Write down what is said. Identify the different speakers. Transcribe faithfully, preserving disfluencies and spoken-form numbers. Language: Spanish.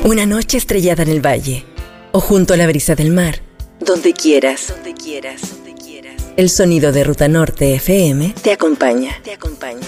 Speaker 1: Una noche estrellada en el valle o junto a la brisa del mar, donde quieras, donde quieras, donde quieras. El sonido de Ruta Norte F M te acompaña, te acompaña.